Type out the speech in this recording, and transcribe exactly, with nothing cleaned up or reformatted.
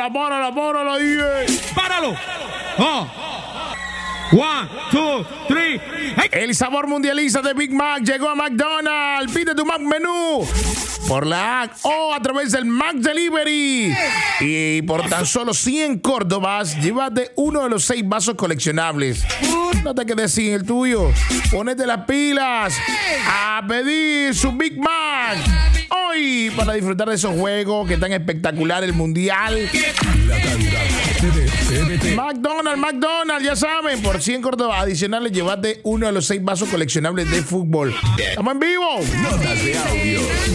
párala, párala, párala, D J. ¡Páralo! Oh. One, two, three. Hey. El sabor mundialista de Big Mac llegó a McDonald's. Pide tu Mac Menú por la app o a través del Mac Delivery. Y por tan solo cien córdobas, llévate uno de los seis vasos coleccionables. No te quedes sin el tuyo. Ponete las pilas a pedir su Big Mac hoy para disfrutar de esos juegos que están espectaculares, el mundial. McDonald's, McDonald's, ya saben, por cien córdobas adicionales, llévate uno de los seis vasos coleccionables de fútbol. ¡Estamos en vivo! Notas de audio.